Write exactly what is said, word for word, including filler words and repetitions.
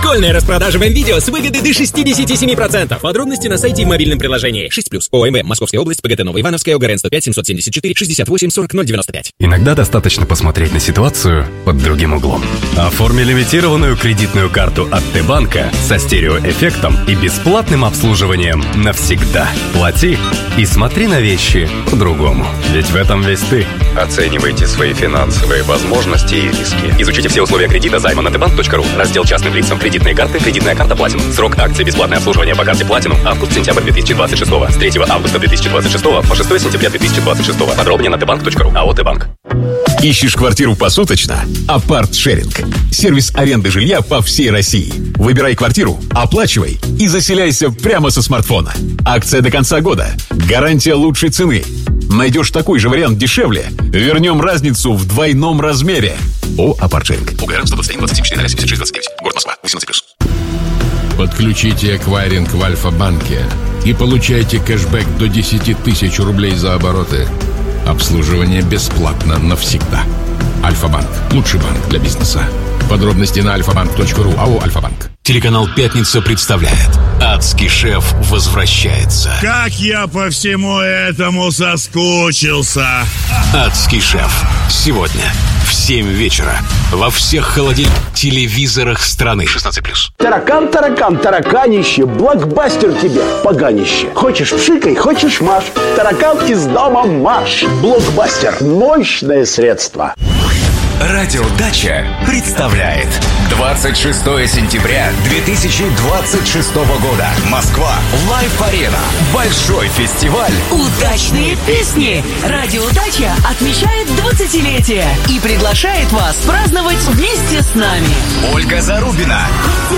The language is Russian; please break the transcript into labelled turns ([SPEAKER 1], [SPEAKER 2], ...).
[SPEAKER 1] Школьная распродажа в МВидео с выгодой до шестьдесят семь процентов. Подробности на сайте и в мобильном приложении. шесть плюс. ОМВ. Московская область. ПГТ Новоивановская. ОГРН сто пять семьсот семьдесят четыре шестьдесят восемь сорок ноль девяносто пять.
[SPEAKER 2] Иногда достаточно посмотреть на ситуацию под другим углом. Оформи лимитированную кредитную карту от Т-банка со стереоэффектом и бесплатным обслуживанием навсегда. Плати и смотри на вещи по-другому. Ведь в этом весь ты. Оценивайте свои финансовые возможности и риски. Изучите все условия кредита займа на тэ банк точка ру. Раздел частным лицам. Кредитные карты. Кредитная карта Platinum. Срок акции бесплатное обслуживание по карте Platinum. Август-сентябрь две тысячи двадцать шестого. С третьего августа две тысячи двадцать шестого по шестое сентября две тысячи двадцать шестого. Подробнее на тэ банк точка ру. АО «Т-банк».
[SPEAKER 3] Ищешь квартиру посуточно? Апарт-шеринг. Сервис аренды жилья по всей России. Выбирай квартиру, оплачивай и заселяйся прямо со смартфона. Акция до конца года. Гарантия лучшей цены. Найдешь такой же вариант дешевле, вернем разницу в двойном размере. О, Апарт-шеринг. УГРН сто двадцать один двадцать четыре семьдесят шесть двадцать девять. Город Москва. восемнадцать плюс.
[SPEAKER 4] Подключите эквайринг в Альфа-банке и получайте кэшбэк до десять тысяч рублей за обороты. Обслуживание бесплатно навсегда. Альфа-банк. Лучший банк для бизнеса. Подробности на альфа банк точка ру. АО «Альфа-банк».
[SPEAKER 5] Телеканал «Пятница» представляет: Адский шеф возвращается.
[SPEAKER 6] Как я по всему этому соскучился.
[SPEAKER 5] Адский шеф. Сегодня в семь вечера во всех холодильных телевизорах страны. шестнадцать плюс.
[SPEAKER 7] Таракан, таракан, тараканище, блокбастер тебе, поганище. Хочешь пшикай, хочешь маш. Таракан из дома марш. Блокбастер. Мощное средство.
[SPEAKER 8] Радиодача представляет двадцать шестое сентября две тысячи двадцать шестого года. Москва. Лайф-арена. Большой фестиваль.
[SPEAKER 9] Удачные песни. Радиодача отмечает двадцатилетие и приглашает вас праздновать вместе с нами.
[SPEAKER 8] Ольга Зарубина.